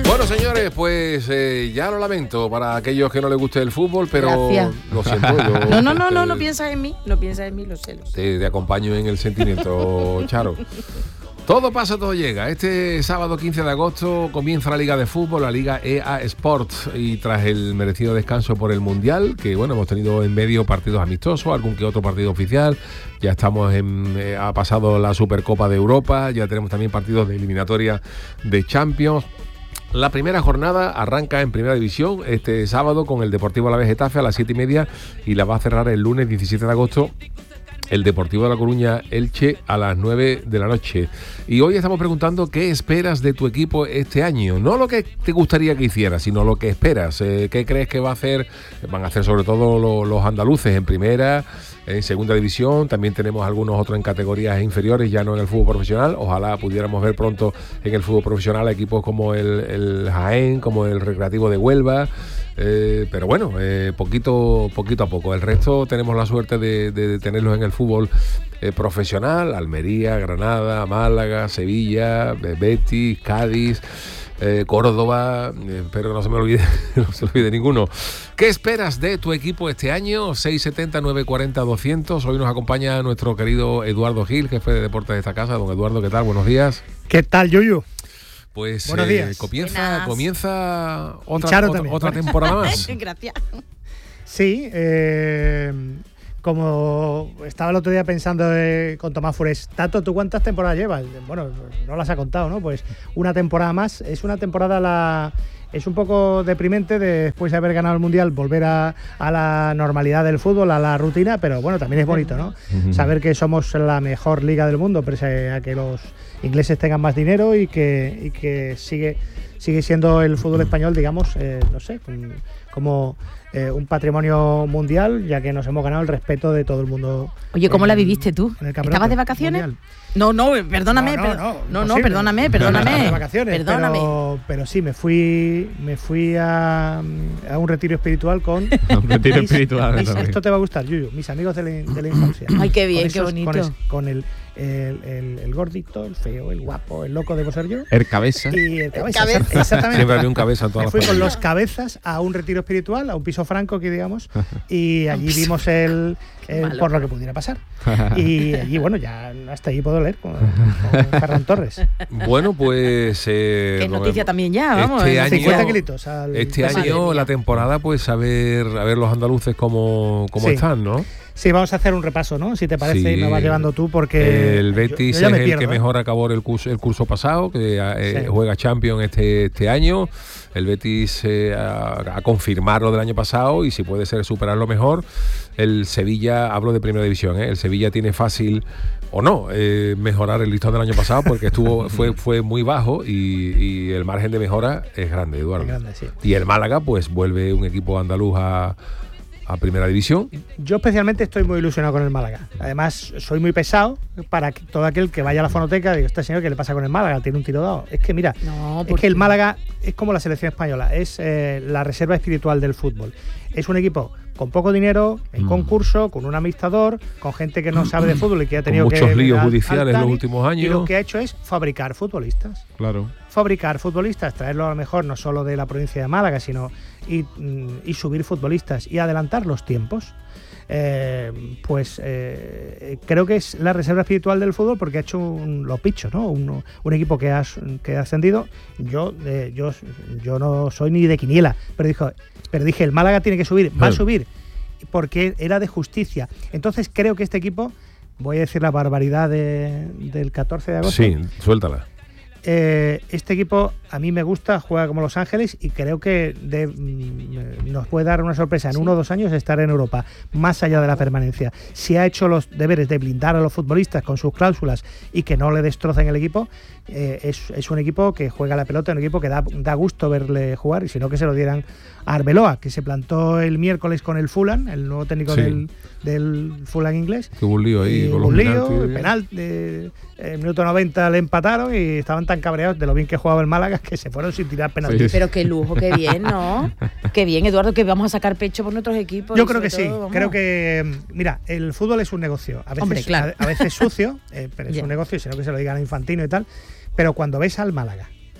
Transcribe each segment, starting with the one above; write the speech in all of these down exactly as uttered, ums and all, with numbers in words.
Bueno, señores, pues eh, ya lo lamento para aquellos que no les guste el fútbol, pero Gracias. lo siento. Yo No, no, no, te, no, no piensas en mí, no piensas en mí, lo sé, lo sé. te, te acompaño en el sentimiento, Charo. Todo pasa, todo llega. Este sábado quince de agosto comienza la Liga de Fútbol, la Liga E A Sports, y tras el merecido descanso por el Mundial, que bueno, hemos tenido en medio partidos amistosos, algún que otro partido oficial, ya estamos en, eh, ha pasado la Supercopa de Europa, ya tenemos también partidos de eliminatoria de Champions. La primera jornada arranca en Primera División este sábado con el Deportivo Alavés Getafe a las siete y media y la va a cerrar el lunes diecisiete de agosto el Deportivo de La Coruña Elche a las nueve de la noche. Y hoy estamos preguntando qué esperas de tu equipo este año. No lo que te gustaría que hiciera, sino lo que esperas. Eh, ¿Qué crees que va a hacer? Van a hacer sobre todo lo, los andaluces en primera, en segunda división. También tenemos algunos otros en categorías inferiores, ya no en el fútbol profesional. Ojalá pudiéramos ver pronto en el fútbol profesional equipos como el, el Jaén, como el Recreativo de Huelva. Eh, pero bueno, eh, poquito, poquito a poco. El resto tenemos la suerte de, de, de tenerlos en el fútbol eh, profesional: Almería, Granada, Málaga, Sevilla, Betis, Cádiz, eh, Córdoba. Eh, espero que no se me olvide, no se olvide ninguno. ¿Qué esperas de tu equipo este año? seis setenta, nueve cuarenta, doscientos. Hoy nos acompaña nuestro querido Eduardo Gil, jefe de deportes de esta casa. Don Eduardo, ¿qué tal? Buenos días. ¿Qué tal, Yuyu? Pues Buenos eh, días. comienza, comienza otra, Charo otra, también. otra temporada más. Gracias. Sí, eh, como estaba el otro día pensando de, con Tomás Fures, Tato, ¿tú cuántas temporadas llevas? Bueno, no las ha contado, ¿no? Pues una temporada más. Es una temporada la... Es un poco deprimente de, después de haber ganado el Mundial, volver a, a la normalidad del fútbol, a la rutina, pero bueno, también es bonito, ¿no? Uh-huh. Saber que somos la mejor liga del mundo, pese a que los ingleses tengan más dinero y que, y que sigue, sigue siendo el fútbol español, digamos, eh, no sé, como eh, un patrimonio mundial, ya que nos hemos ganado el respeto de todo el mundo. Oye, ¿cómo en, la viviste tú? ¿Estabas de vacaciones? Mundial. No, no, perdóname, no, no, no, no, no perdóname, perdóname. De vacaciones, perdóname. Pero, pero sí, me fui, me fui a, a un retiro espiritual con. Un retiro mis, espiritual. Mis, esto te va a gustar, Yuyu, mis amigos de la, de la infancia. Ay, qué bien, esos, qué bonito. Con, es, con el, el, el, el gordito, el feo, el guapo, el loco, debo ser yo. El cabeza. Y el cabeza, el cabeza. Exactamente. Siempre había un cabeza en todas las Fui familias. con los cabezas a un retiro espiritual, a un piso franco, que digamos, y allí vimos el, el por lo que pudiera pasar. Y allí, bueno, ya hasta allí puedo leer con, con Ferran Torres. Bueno, pues... Eh, Qué noticia también ya, vamos. Este año, cincuenta kilitos al, este año la temporada, pues a ver, a ver los andaluces cómo, cómo sí. están, ¿no? Sí, vamos a hacer un repaso, ¿no? Si te parece, sí. y me vas llevando tú, porque... El Betis yo, yo es el pierdo, que ¿eh? mejor acabó el curso, el curso pasado, que eh, sí. juega Champions este, este año. El Betis eh, a, a confirmar lo del año pasado y si puede ser superarlo mejor. El Sevilla, hablo de Primera División, ¿eh? El Sevilla tiene fácil, o no, eh, mejorar el listón del año pasado porque estuvo fue fue muy bajo y, y el margen de mejora es grande, Eduardo. Es grande, sí. Y el Málaga, pues vuelve un equipo andaluz a... a Primera División. Yo especialmente estoy muy ilusionado con el Málaga. Además, soy muy pesado para que todo aquel que vaya a la fonoteca diga, este señor, ¿qué le pasa con el Málaga? Tiene un tiro dado. Es que mira, no, es que el Málaga es como la selección española, es eh, la reserva espiritual del fútbol. Es un equipo con poco dinero, en mm. concurso, con un amistador, con gente que no sabe de fútbol y que ha tenido con muchos que líos judiciales en los últimos años. Y lo que ha hecho es fabricar futbolistas. Claro. Fabricar futbolistas, traerlo a lo mejor no solo de la provincia de Málaga, sino y, y subir futbolistas y adelantar los tiempos. Eh, pues eh, creo que es la reserva espiritual del fútbol porque ha hecho un, los pichos, ¿no? Un, un equipo que ha, que ha ascendido. Yo, eh, yo, yo no soy ni de quiniela, pero dijo, pero dije, el Málaga tiene que subir, va a subir, porque era de justicia. Entonces creo que este equipo, voy a decir la barbaridad de, del catorce de agosto. Sí, suéltala. Eh, este equipo a mí me gusta, juega como Los Ángeles y creo que de, mm, nos puede dar una sorpresa en sí. uno o dos años estar en Europa, más allá de la permanencia. Si ha hecho los deberes de blindar a los futbolistas con sus cláusulas y que no le destrocen el equipo, eh, es, es un equipo que juega la pelota, un equipo que da, da gusto verle jugar, y si no que se lo dieran a Arbeloa, que se plantó el miércoles con el Fulham, el nuevo técnico sí. del, del Fulham inglés. Que hubo un lío ahí. Con un lío, el penal, de, el minuto noventa le empataron y estaban tan cabreados de lo bien que jugaba el Málaga que se fueron sin tirar penaltis. Sí. Pero qué lujo, qué bien, ¿no? Qué bien, Eduardo, que vamos a sacar pecho por nuestros equipos. Yo creo que sí, todo, creo que, mira, el fútbol es un negocio, a veces, Hombre, claro. a, a veces sucio, eh, pero es yeah. un negocio, sino que se lo digan a Infantino y tal, pero cuando ves al Málaga,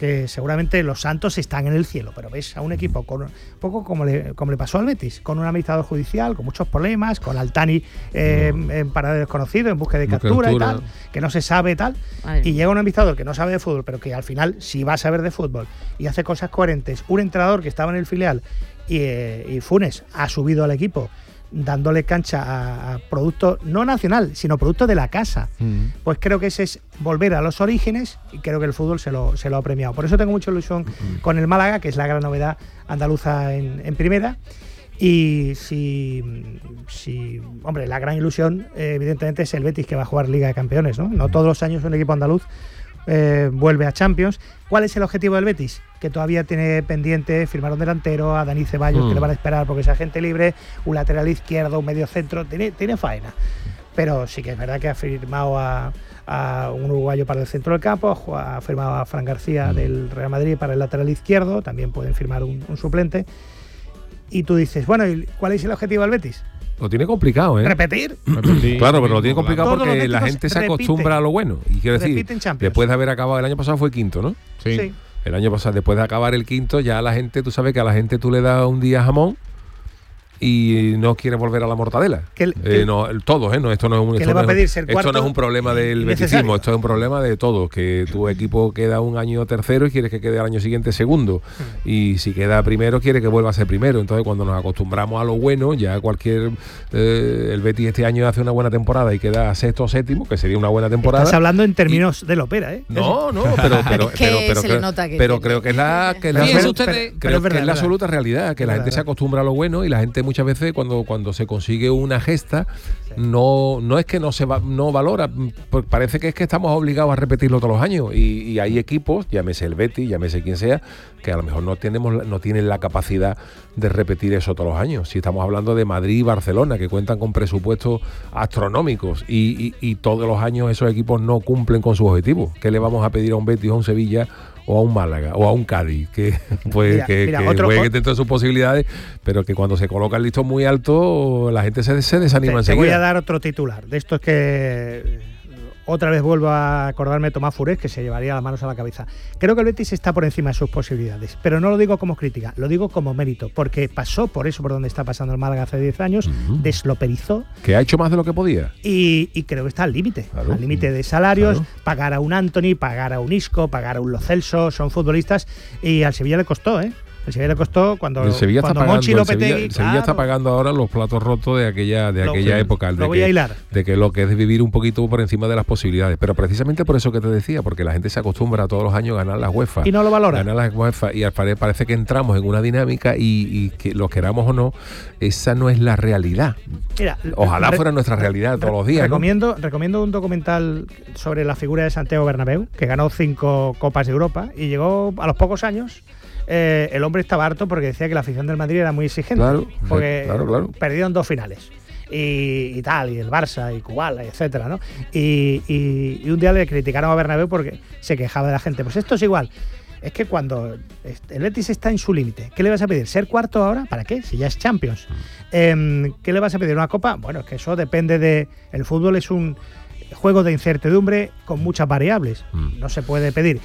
que seguramente los santos están en el cielo, pero ves a un equipo con un poco como le, como le pasó al Betis, con un administrador judicial, con muchos problemas, con Altani eh, no. en paradero desconocido, en búsqueda de captura, captura y tal, que no se sabe tal, Ay. y llega un administrador que no sabe de fútbol, pero que al final sí va a saber de fútbol y hace cosas coherentes. Un entrenador que estaba en el filial y, eh, y Funes ha subido al equipo dándole cancha a, a producto no nacional, sino producto de la casa. Mm. Pues creo que ese es volver a los orígenes y creo que el fútbol se lo, se lo ha premiado. Por eso tengo mucha ilusión mm. con el Málaga, que es la gran novedad andaluza en, en primera. Y si, si, hombre, la gran ilusión eh, evidentemente es el Betis, que va a jugar Liga de Campeones, ¿no? No todos los años un equipo andaluz eh, vuelve a Champions. ¿Cuál es el objetivo del Betis? Que todavía tiene pendiente firmar un delantero, a Dani Ceballos, mm. que le van a esperar porque es agente libre, un lateral izquierdo, un medio centro, tiene, tiene faena. Pero sí que es verdad que ha firmado a, a un uruguayo para el centro del campo, ha firmado a Fran García mm. del Real Madrid para el lateral izquierdo, también pueden firmar un, un suplente. Y tú dices, bueno, ¿y cuál es el objetivo del Betis? Lo tiene complicado, ¿eh? ¿Repetir? Repetir. Claro, pero lo tiene complicado Todos porque la gente se repiten, acostumbra a lo bueno. Y quiero decir, después de haber acabado, el año pasado fue quinto, ¿no? Sí. sí. El año pasado, después de acabar el quinto, ya la gente, tú sabes que a la gente tú le das un día jamón y no quiere volver a la mortadela. Que el, eh, no, todos, ¿eh? No, esto no es un, esto no es, esto no es un problema del beticismo, esto es un problema de todos, que tu equipo queda un año tercero y quieres que quede al año siguiente segundo. Mm. Y si queda primero, quiere que vuelva a ser primero. Entonces, cuando nos acostumbramos a lo bueno, ya cualquier... Eh, el Betis este año hace una buena temporada y queda sexto o séptimo, que sería una buena temporada. Estás hablando en términos y, de la ópera, ¿eh? No, no, pero, pero, es que pero, pero, pero, que pero creo que es la, que la, pero, pero, creo pero es, verdad, que es la absoluta realidad, que la gente se acostumbra a lo bueno y la gente muchas veces cuando, cuando se consigue una gesta sí. no, no es que no se va, no valora, parece que es que estamos obligados a repetirlo todos los años y, y hay equipos, llámese el Betis, llámese quien sea, que a lo mejor no tenemos no tienen la capacidad de repetir eso todos los años. Si estamos hablando de Madrid y Barcelona, que cuentan con presupuestos astronómicos y, y, y todos los años esos equipos no cumplen con sus objetivos. ¿Qué le vamos a pedir a un Betis o a un Sevilla o a un Málaga o a un Cádiz que pues mira, que, mira, que otro, juegue dentro de sus posibilidades, pero que cuando se coloca el listón muy alto la gente se, se desanima te, enseguida? Te voy a dar otro titular de esto, es que otra vez vuelvo a acordarme de Tomás Furés, que se llevaría las manos a la cabeza. Creo que el Betis está por encima de sus posibilidades, pero no lo digo como crítica, lo digo como mérito, porque pasó por eso por donde está pasando el Málaga hace diez años, uh-huh. desloperizó. Que ha hecho más de lo que podía. Y, y creo que está al límite, claro. al límite de salarios, claro. pagar a un Antony, pagar a un Isco, pagar a un Lo Celso, son futbolistas, y al Sevilla le costó, ¿eh? El Sevilla le costó cuando, el Sevilla cuando está pagando, Monchi Lopetegui, el Sevilla, el Sevilla claro. está pagando ahora los platos rotos de aquella de lo, aquella época, de que, de que lo que es vivir un poquito por encima de las posibilidades. Pero precisamente por eso que te decía, porque la gente se acostumbra a todos los años a ganar las UEFA. Y no lo valora. Ganar las UEFA y parece que entramos en una dinámica y, y que los queramos o no, esa no es la realidad. Mira, Ojalá re, fuera nuestra realidad re, todos los días. Recomiendo, ¿no? recomiendo un documental sobre la figura de Santiago Bernabéu, que ganó cinco Copas de Europa y llegó a los pocos años. Eh, el hombre estaba harto porque decía que la afición del Madrid era muy exigente, claro, porque claro, claro. perdieron dos finales y, y tal, y el Barça y Kubala, etcétera, ¿no? Y, y, y un día le criticaron a Bernabéu porque se quejaba de la gente. Pues esto es igual. Es que cuando el Betis está en su límite, ¿qué le vas a pedir? ¿Ser cuarto ahora? ¿Para qué? Si ya es Champions. Eh, ¿Qué le vas a pedir? ¿Una copa? Bueno, es que eso depende de... El fútbol es un juego de incertidumbre con muchas variables. No se puede pedir.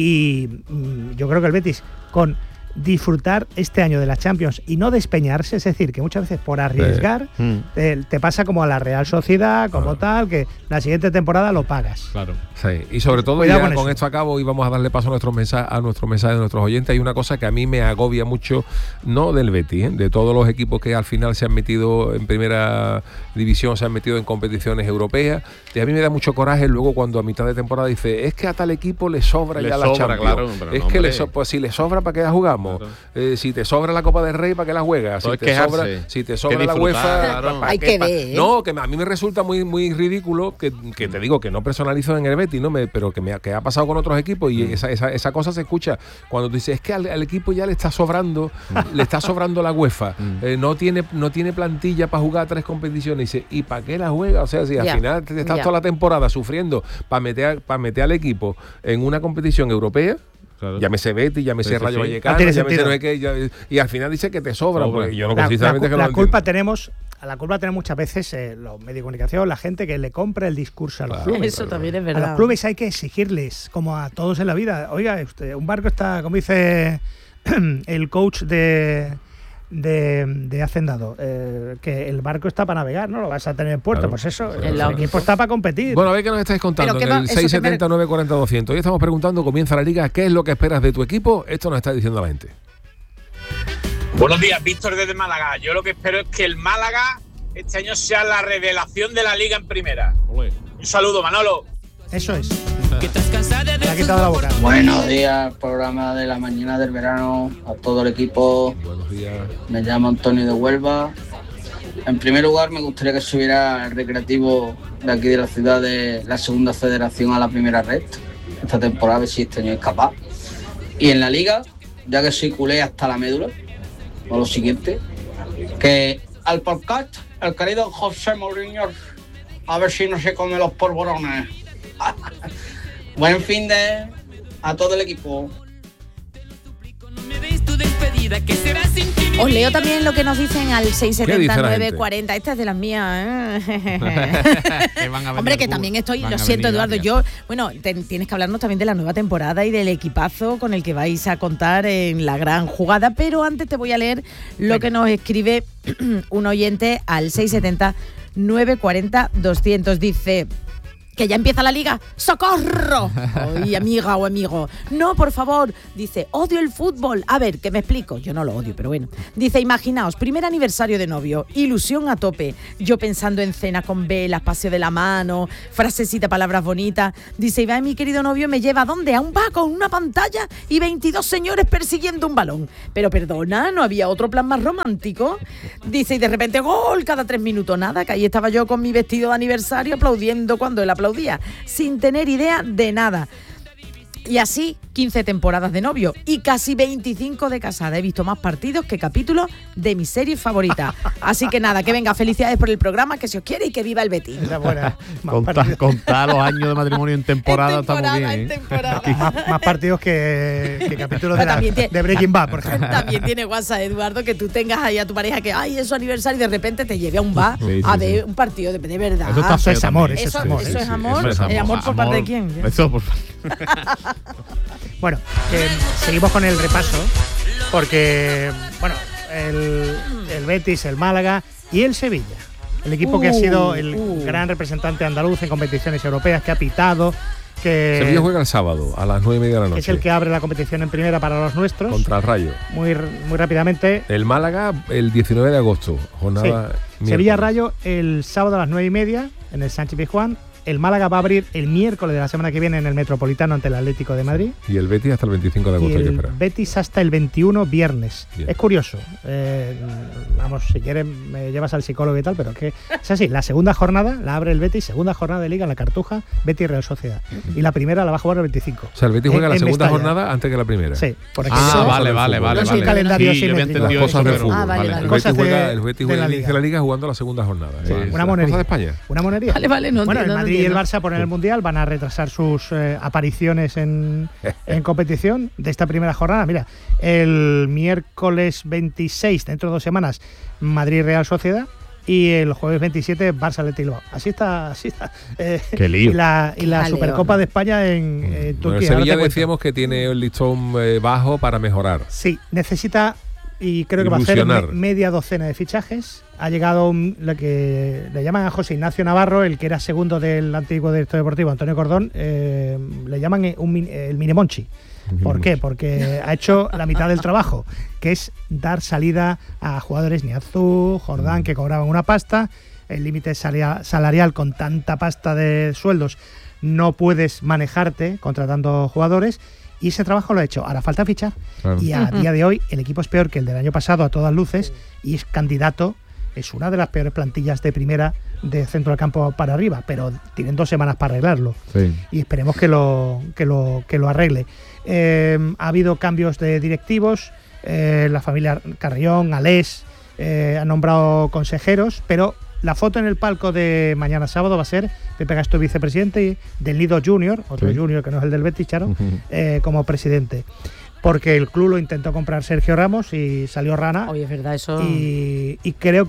Y mm, yo creo que el Betis, con disfrutar este año de la Champions y no despeñarse, es decir, que muchas veces por arriesgar sí. te, te pasa como a la Real Sociedad, como claro. tal, que la siguiente temporada lo pagas. Claro. Sí. Y sobre todo, ya con, con esto a cabo, y vamos a darle paso a nuestro mensaje, a nuestro mensaje de nuestros oyentes, hay una cosa que a mí me agobia mucho, no del Betis, ¿eh? de todos los equipos que al final se han metido en primera división, se han metido en competiciones europeas, y a mí me da mucho coraje luego cuando a mitad de temporada dice, es que a tal equipo le sobra le ya sobra, la Champions. Claro, es no, que le so, pues si le sobra, ¿para qué la jugamos? Claro. Eh, si te sobra la Copa del Rey, ¿para qué la juegas? Si te, sobra, si te sobra la UEFA, claro. ¿para Hay qué? Que ver, ¿eh? No, que a mí me resulta muy muy ridículo, que, que te digo que no personalizo en el Betis, no me, pero que me que ha pasado con otros equipos y mm. esa, esa, esa cosa se escucha cuando tú dices, es que al, al equipo ya le está sobrando, mm. le está sobrando la UEFA, mm. eh, no tiene no tiene plantilla para jugar tres competiciones, y dice, ¿y para qué la juega? O sea, si al yeah. final te estás yeah. toda la temporada sufriendo para meter, para meter al equipo en una competición europea. Claro. Llámese Betis, llámese sí, Rayo sí. Vallecano, no llámese no sé qué, ya, y al final dice que te sobra, porque yo no la, sinceramente la, que la lo culpa entiendo. tenemos la culpa tiene muchas veces eh, los medios de comunicación, la gente que le compra el discurso a los Claro, clubes. Eso también es verdad. A los clubes hay que exigirles, como a todos en la vida. Oiga, usted, un barco está, como dice el coach de, de, de Hacendado, eh, que el barco está para navegar, ¿no? Lo vas a tener en puerto. Claro. Pues eso, Claro. el equipo está para competir. Bueno, a ver qué nos estáis contando Pero en qué el va- eso seis que me- setenta nueve cuarenta doscientos. Hoy estamos preguntando, comienza la Liga, ¿qué es lo que esperas de tu equipo? Esto nos está diciendo la gente. Buenos días, Víctor desde Málaga. Yo lo que espero es que el Málaga este año sea la revelación de la Liga en primera. Olé. Un saludo, Manolo. Eso es. Que estás cansada Me ha de quitado la boca. Buenos días, programa de la mañana del verano, a todo el equipo. Buenos días. Me llamo Antonio de Huelva. En primer lugar, me gustaría que subiera el recreativo de aquí de la ciudad de la segunda federación a la primera red. Esta temporada, a ver si este año es capaz. Y en la liga, ya que soy culé hasta la médula, o lo siguiente, que al podcast, el querido José Mourinho, a ver si no se come los polvorones. Buen fin de a todo el equipo. no me des tu despedida, que será sin ti. Os leo también lo que nos dicen al seis setenta nueve gente? cuarenta. Esta es de las mías. ¿eh? Que van a venir Hombre, que algunos. también estoy, Van lo a siento, venir Eduardo. varias. Yo, bueno, te- tienes que hablarnos también de la nueva temporada y del equipazo con el que vais a contar en la gran jugada. Pero antes te voy a leer lo Venga. que nos escribe un oyente al seis setenta nueve cuarenta doscientos. Dice: que ya empieza la liga. ¡Socorro! Oye, amiga o amigo. No, por favor. Dice, odio el fútbol. A ver, que me explico. Yo no lo odio, pero bueno. Dice, imaginaos, primer aniversario de novio, ilusión a tope. Yo pensando en cena con velas, paseo de la mano, frasecita, palabras bonitas. Dice, y va mi querido novio, me lleva ¿a dónde? A un bar con una pantalla y veintidós señores persiguiendo un balón. Pero perdona, ¿no había otro plan más romántico? Dice, y de repente, gol cada tres minutos. Nada, que ahí estaba yo con mi vestido de aniversario aplaudiendo cuando él aplaudía, sin tener idea de nada. Y así, quince temporadas de novio y casi veinticinco de casada. He visto más partidos que capítulos de mi serie favorita. Así que nada, que venga, felicidades por el programa, que se os quiere y que viva el Betis. Esa buena. Más, Contar, partidos, contar los años de matrimonio en temporada, En temporada, estamos bien. en ¿eh? temporada. más- más partidos que, que capítulos de, Pero la- también tiene- de Breaking Bad, por ejemplo. También tiene WhatsApp, Eduardo, que tú tengas ahí a tu pareja que, ay, es su aniversario y de repente te lleve a un bar Sí, sí, a sí. ver un partido de, de verdad. Eso está Eso feo es amor, también. eso Eso- es amor. eso ¿eh? es amor. eso es ¿El amor por parte de quién? Eso por Bueno, que seguimos con el repaso, porque, bueno, el, el Betis, el Málaga y el Sevilla, el equipo que ha Uh, sido el uh. gran representante andaluz en competiciones europeas, que ha pitado, que Sevilla juega el sábado a las nueve y media de la noche. es el que abre la competición en primera para los nuestros. Contra el Rayo. Muy, muy rápidamente, El Málaga el diecinueve de agosto. Jornada miércoles. Sevilla Rayo el sábado a las nueve y media en el Sánchez Pizjuán. El Málaga va a abrir el miércoles de la semana que viene en el Metropolitano ante el Atlético de Madrid. Y el Betis hasta el veinticinco de Y agosto hay que el esperar. Betis hasta el veintiuno, viernes. Bien. Es curioso. eh, vamos, si quieres me llevas al psicólogo y tal, pero es que es así. La segunda jornada la abre el Betis, segunda jornada de Liga en la Cartuja, Betis Real Sociedad. Y la primera la va a jugar el veinticinco. O sea, el Betis juega En- la en segunda Mestalla. jornada antes que la primera. Sí, por aquí. Ah, Eso- vale, del vale, fútbol. vale. No es vale. un calendario Sí, yo había simétrico. Las entendido cosas eso, del pero- fútbol. Ah, vale, vale. vale. El Betis, Cosas de- juega, el Betis de la juega- Liga. inicia la Liga jugando la segunda jornada. Sí, Eh, una las monería. cosas de España. Una monería. Vale, vale, no Bueno, el entiendo, no Madrid y el entiendo. Barça por el Mundial van a retrasar sus eh, apariciones en, en competición de esta primera jornada. Mira, el miércoles veintiséis, dentro de dos semanas, Madrid Real Sociedad. Y el jueves veintisiete, Barça Athletic Bilbao. Así está, así está. Eh, Qué lío. Y la, y la Qué Supercopa jaleo. de España en, eh, Bueno, el Turquía. Ahora te Sevilla cuento. decíamos que tiene el listón eh, bajo para mejorar. Sí, necesita, y creo que va a hacer Ilusionar. me- media docena de fichajes. Ha llegado un- lo que le llaman a José Ignacio Navarro, el que era segundo del antiguo director deportivo Antonio Cordón, eh, le llaman eh, un, min- el Minemonchi. ¿Por qué? Porque ha hecho la mitad del trabajo, que es dar salida a jugadores Niazú, Jordán, que cobraban una pasta. El límite salia- salarial con tanta pasta de sueldos no puedes manejarte contratando jugadores. Y ese trabajo lo ha hecho. Ahora falta fichar. Claro. Y a día de hoy el equipo es peor que el del año pasado a todas luces y es candidato, es una de las peores plantillas de primera de centro del campo para arriba, pero tienen dos semanas para arreglarlo Sí. y esperemos que lo, que lo, que lo arregle. Eh, ha habido cambios de directivos, eh, la familia Carrión, Alés, eh, han nombrado consejeros, pero la foto en el palco de mañana sábado va a ser Pepe Gasto, vicepresidente, y del Nido Junior, otro Sí. Junior que no es el del Betis, Charo, Ujú. eh, como presidente. Porque el club lo intentó comprar Sergio Ramos y salió rana. Oye, es verdad, eso. Y, y creo que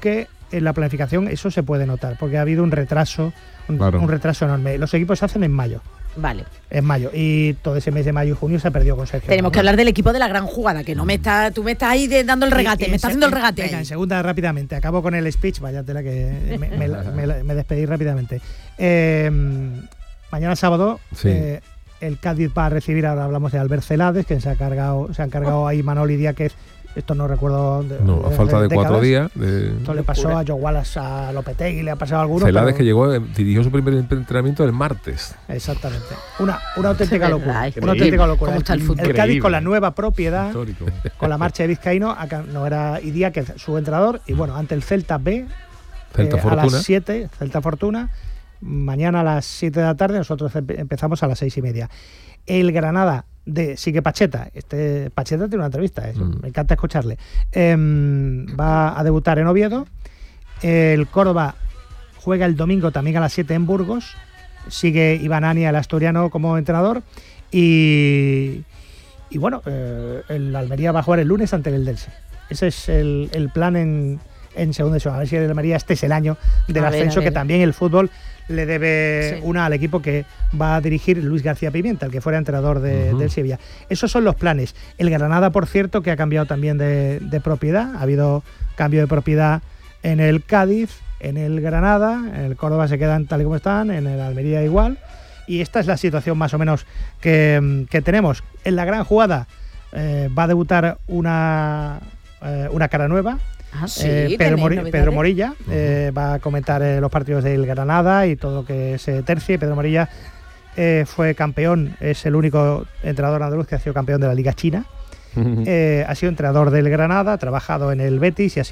en la planificación eso se puede notar, porque ha habido un retraso, un, Claro. un retraso enorme. Los equipos se hacen en mayo. Vale. En mayo. Y todo ese mes de mayo y junio se perdió con Sergio. Tenemos Ramos. que hablar del equipo de la gran jugada, que no me está, tú me estás ahí de- dando el regate, Y- y me en estás se- haciendo el regate. Venga, ahí. en segunda rápidamente. Acabo con el speech, vaya tela que me, me, me- me despedí rápidamente. Eh, mañana sábado Sí. eh, el Cádiz va a recibir, ahora hablamos de Albert Celades, que se ha cargado, se han cargado ahí Manoli Díaz, esto no recuerdo. De, No, a falta de cuatro días. De... Esto le pasó a Joe Wallace, a Lopetegui, le ha pasado a alguno. Celades pero- que llegó, eh, dirigió su primer entrenamiento el martes. Exactamente. Una, una auténtica Es locura. verdad, Una increíble. auténtica locura. ¿Cómo está el fútbol? El Cádiz con la nueva propiedad, Histórico. con la marcha de Vizcaíno, acá no era Idia, que es su entrenador, y bueno, ante el Celta B, Celta eh, a Fortuna. las siete, Celta Fortuna, mañana a las siete de la tarde, nosotros empe- empezamos a las seis y media. El Granada de sigue Pacheta, este Pacheta tiene una entrevista, es- Mm. me encanta escucharle. Em, va a debutar en Oviedo. El Córdoba juega el domingo también a las siete en Burgos. Sigue Iván Ania, el asturiano, como entrenador. Y, y bueno, eh, el Almería va a jugar el lunes ante el Eldense. Ese es el, el plan en, en segunda división. A ver si el Almería este es el año del A ver, ascenso, a ver. que también el fútbol le debe Sí. una al equipo que va a dirigir Luis García Pimienta, el que fuera entrenador de, Ujú. del Sevilla. Esos son los planes. El Granada, por cierto, que ha cambiado también de, de propiedad. Ha habido cambio de propiedad en el Cádiz, en el Granada, en el Córdoba se quedan tal y como están, en el Almería igual. Y esta es la situación más o menos que, que tenemos. En la gran jugada eh, va a debutar una, eh, una cara nueva. Ah, sí, Eh, Pedro, tenéis Mori- novedades. Pedro Morilla eh, va a comentar eh, los partidos del Granada y todo lo que se tercie. Pedro Morilla eh, fue campeón, es el único entrenador andaluz que ha sido campeón de la Liga China. Eh, ha sido entrenador del Granada, ha trabajado en el Betis y ha sido